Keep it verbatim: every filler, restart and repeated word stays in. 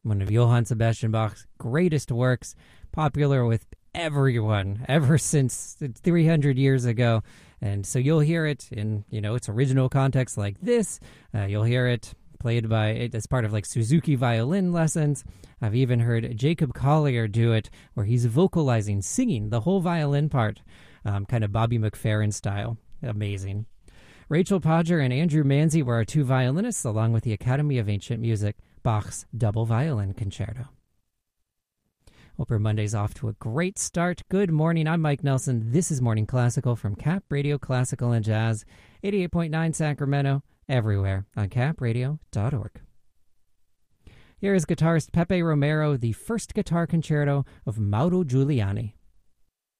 one of Johann Sebastian Bach's greatest works, popular with everyone ever since three hundred years ago. And so you'll hear it in, you know, its original context like this. Uh, you'll hear it played by, as part of like Suzuki violin lessons. I've even heard Jacob Collier do it, where he's vocalizing, singing the whole violin part, um, kind of Bobby McFerrin style. Amazing. Rachel Podger and Andrew Manzi were our two violinists, along with the Academy of Ancient Music, Bach's Double Violin Concerto. Hope your Monday's off to a great start. Good morning. I'm Mike Nelson. This is Morning Classical from Cap Radio Classical and Jazz, eighty-eight point nine Sacramento, everywhere on cap radio dot org. Here is guitarist Pepe Romero, the first guitar concerto of Mauro Giuliani.